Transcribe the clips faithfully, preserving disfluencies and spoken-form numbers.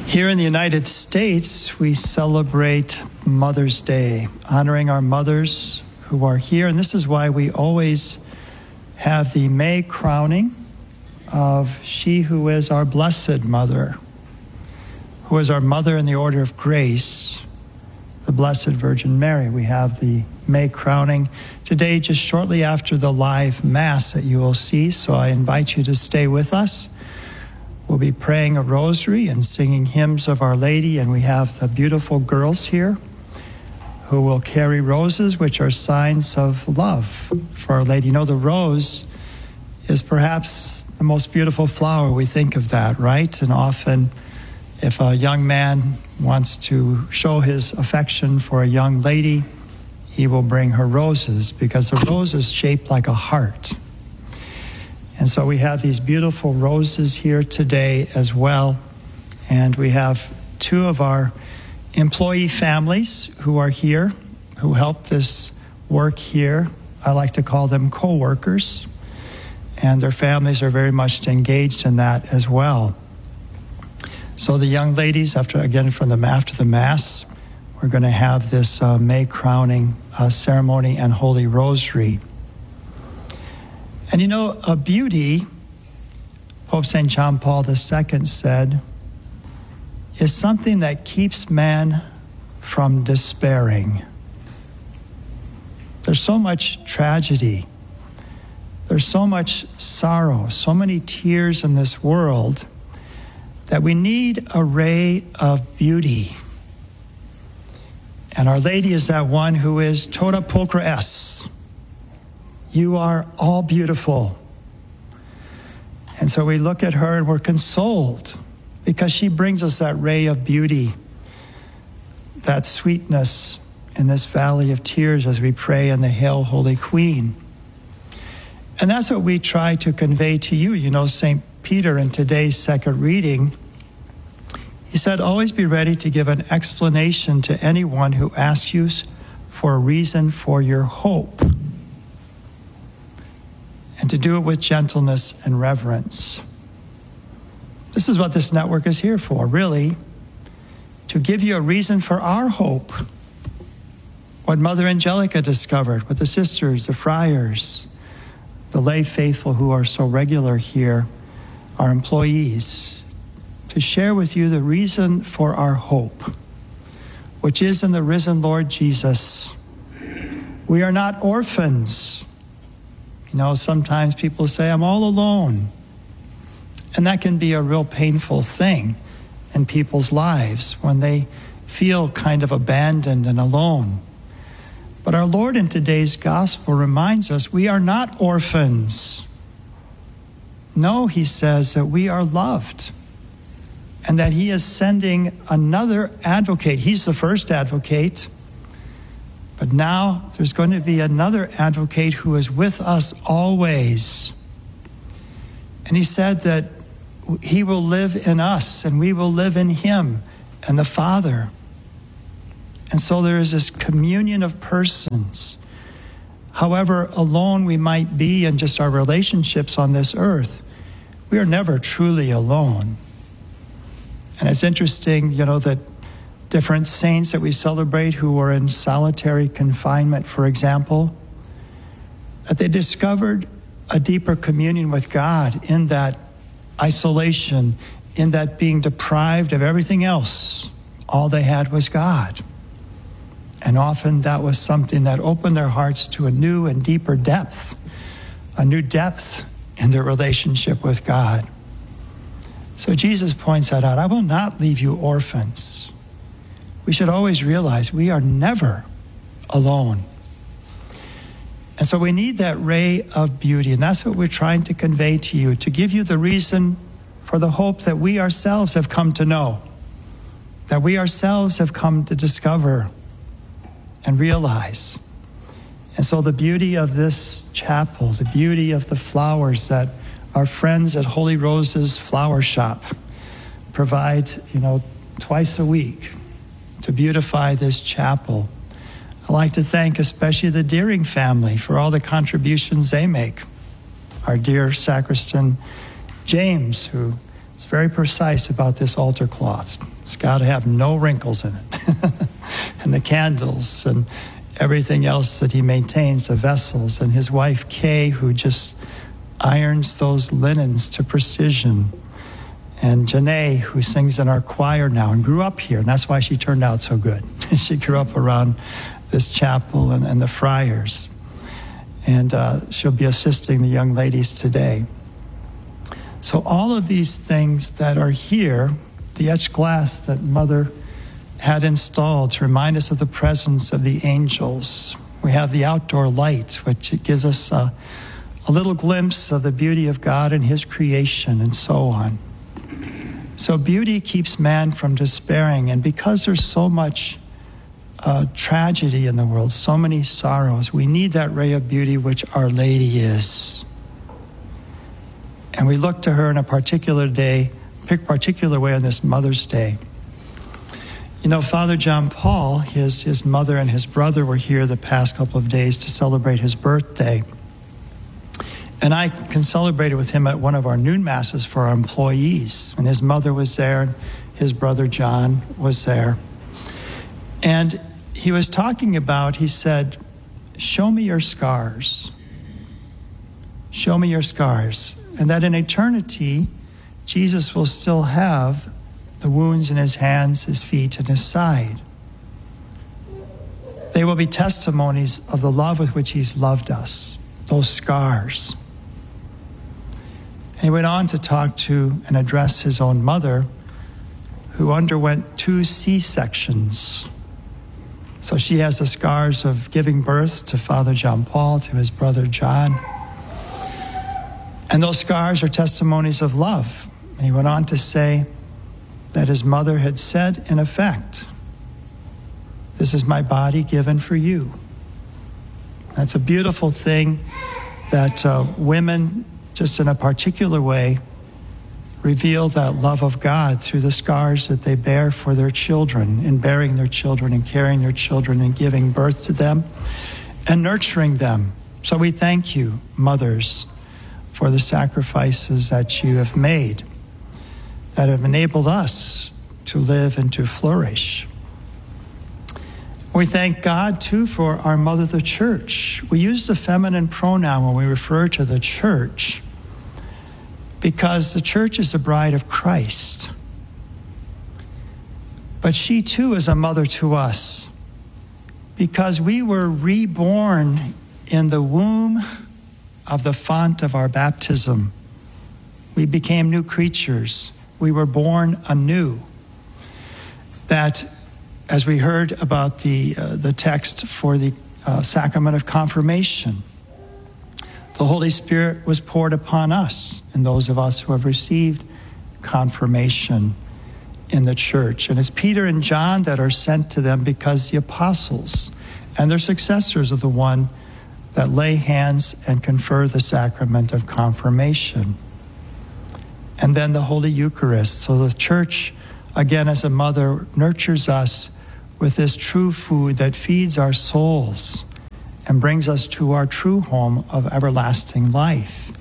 Here in the United States, we celebrate Mother's Day, honoring our mothers who are here. And this is why we always have the May crowning of she who is our Blessed Mother, who is our mother in the order of grace, the Blessed Virgin Mary. We have the May crowning today, just shortly after the live Mass that you will see. So I invite you to stay with us. We'll be praying a rosary and singing hymns of Our Lady, and we have the beautiful girls here who will carry roses, which are signs of love for Our Lady. You know, the rose is perhaps the most beautiful flower. We think of that, right? And often, if a young man wants to show his affection for a young lady, he will bring her roses, because the rose is shaped like a heart. And so we have these beautiful roses here today as well. And we have two of our employee families who are here, who help this work here. I like to call them co-workers. And their families are very much engaged in that as well. So the young ladies, after again from the after the Mass, we're going to have this uh, May crowning uh, ceremony and Holy Rosary. And you know, a beauty, Pope Saint John Paul the Second said, is something that keeps man from despairing. There's so much tragedy. There's so much sorrow, so many tears in this world, that we need a ray of beauty. And Our Lady is that one who is tota pulchra est. You are all beautiful. And so we look at her and we're consoled because she brings us that ray of beauty, that sweetness in this valley of tears as we pray in the Hail, Holy Queen. And that's what we try to convey to you. You know, Saint Peter in today's second reading, he said, always be ready to give an explanation to anyone who asks you for a reason for your hope, and to do it with gentleness and reverence. This is what this network is here for, really, to give you a reason for our hope. What Mother Angelica discovered with the sisters, the friars, the lay faithful who are so regular here, our employees, to share with you the reason for our hope, which is in the risen Lord Jesus. We are not orphans. You know, sometimes people say, I'm all alone. And that can be a real painful thing in people's lives when they feel kind of abandoned and alone. But our Lord in today's gospel reminds us we are not orphans. No, he says that we are loved and that he is sending another advocate. He's the first advocate. But now there's going to be another advocate who is with us always. And he said that he will live in us and we will live in him and the Father. And so there is this communion of persons. However alone we might be in just our relationships on this earth, we are never truly alone. And it's interesting, you know, that different saints that we celebrate who were in solitary confinement, for example, that they discovered a deeper communion with God in that isolation, in that being deprived of everything else. All they had was God. And often that was something that opened their hearts to a new and deeper depth, a new depth in their relationship with God. So Jesus points that out. I will not leave you orphans. We should always realize we are never alone. And so we need that ray of beauty, and that's what we're trying to convey to you, to give you the reason for the hope that we ourselves have come to know, that we ourselves have come to discover and realize. And so the beauty of this chapel, the beauty of the flowers that our friends at Holy Roses Flower Shop provide, you know, twice a week, to beautify this chapel. I'd like to thank especially the Deering family for all the contributions they make. Our dear sacristan James, who is very precise about this altar cloth. It's got to have no wrinkles in it. And the candles and everything else that he maintains, the vessels, and his wife Kay, who just irons those linens to precision. And Janae, who sings in our choir now and grew up here, and that's why she turned out so good. She grew up around this chapel and, and the friars. And uh, she'll be assisting the young ladies today. So all of these things that are here, the etched glass that Mother had installed to remind us of the presence of the angels. We have the outdoor light, which gives us a, a little glimpse of the beauty of God and his creation and so on. So beauty keeps man from despairing, and because there's so much uh, tragedy in the world, so many sorrows, we need that ray of beauty which Our Lady is. And we look to her in a particular day, pick particular way on this Mother's Day. You know, Father John Paul, his, his mother and his brother were here the past couple of days to celebrate his birthday. And I can celebrate it with him at one of our noon masses for our employees. And his mother was there, and his brother John was there. And he was talking about, he said, show me your scars. Show me your scars. And that in eternity, Jesus will still have the wounds in his hands, his feet, and his side. They will be testimonies of the love with which he's loved us, those scars. And he went on to talk to and address his own mother, who underwent two C-sections. So she has the scars of giving birth to Father John Paul, to his brother John. And those scars are testimonies of love. And he went on to say that his mother had said, in effect, this is my body given for you. That's a beautiful thing that uh, women, just in a particular way, reveal that love of God through the scars that they bear for their children, in bearing their children and carrying their children and giving birth to them and nurturing them. So we thank you, mothers, for the sacrifices that you have made that have enabled us to live and to flourish. We thank God, too, for our mother, the church. We use the feminine pronoun when we refer to the church because the church is the bride of Christ. But she, too, is a mother to us because we were reborn in the womb of the font of our baptism. We became new creatures. We were born anew. That, as we heard about the uh, the text for the uh, sacrament of confirmation, the Holy Spirit was poured upon us and those of us who have received confirmation in the church. And it's Peter and John that are sent to them because the apostles and their successors are the one that lay hands and confer the sacrament of confirmation. And then the Holy Eucharist. So the church, again, as a mother, nurtures us with this true food that feeds our souls and brings us to our true home of everlasting life.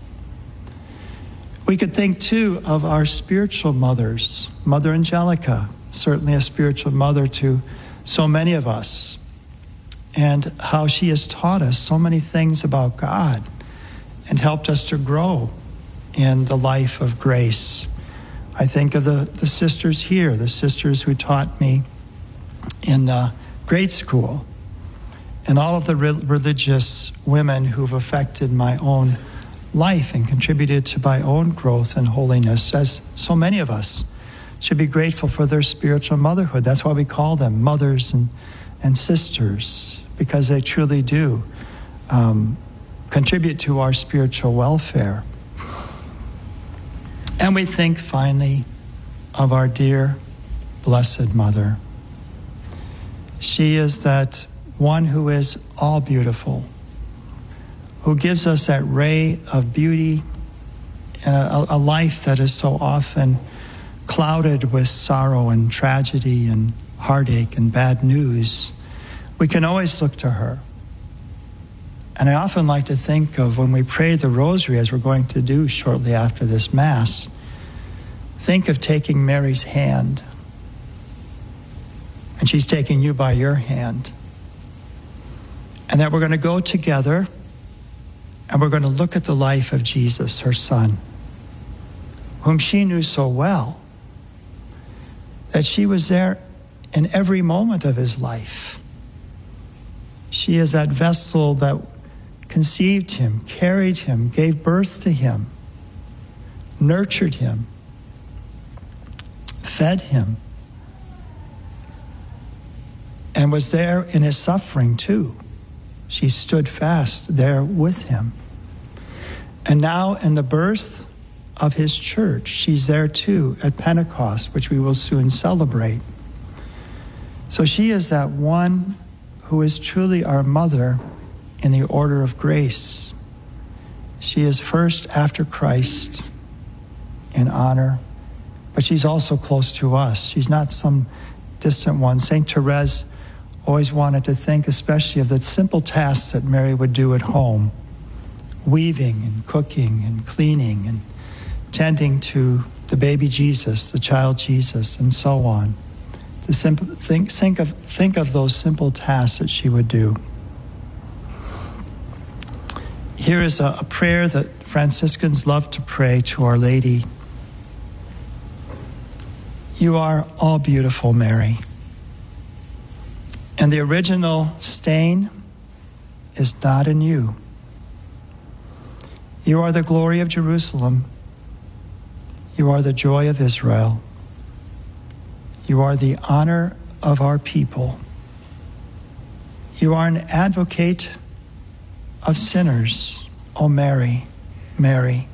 We could think, too, of our spiritual mothers. Mother Angelica, certainly a spiritual mother to so many of us, and how she has taught us so many things about God and helped us to grow in the life of grace. I think of the, the sisters here, the sisters who taught me in uh, grade school, and all of the re- religious women who've affected my own life and contributed to my own growth and holiness, as so many of us should be grateful for their spiritual motherhood. That's why we call them mothers and, and sisters, because they truly do um, contribute to our spiritual welfare. And we think, finally, of our dear, blessed Mother. She is that one who is all beautiful, who gives us that ray of beauty in a, a life that is so often clouded with sorrow and tragedy and heartache and bad news. We can always look to her. And I often like to think of when we pray the rosary, as we're going to do shortly after this Mass, Think of taking Mary's hand, and she's taking you by your hand, and that we're going to go together and we're going to look at the life of Jesus, her son, whom she knew so well, that she was there in every moment of his life. She is that vessel that conceived him, carried him, gave birth to him, nurtured him, fed him, and was there in his suffering too. She stood fast there with him. And now in the birth of his church, she's there too at Pentecost, which we will soon celebrate. So she is that one who is truly our mother in the order of grace. She is first after Christ in honor, but she's also close to us. She's not some distant one. Saint Therese always wanted to think especially of the simple tasks that Mary would do at home, weaving and cooking and cleaning and tending to the baby Jesus, the child Jesus, and so on. To simple, think, think, of, think of those simple tasks that she would do. Here is a, a prayer that Franciscans love to pray to Our Lady. You are all beautiful, Mary. And the original stain is not in you. You are the glory of Jerusalem. You are the joy of Israel. You are the honor of our people. You are an advocate of sinners, O Mary, Mary.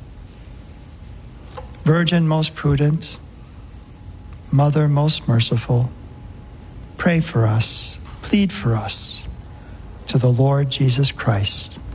Virgin most prudent, Mother most merciful, pray for us, plead for us to the Lord Jesus Christ.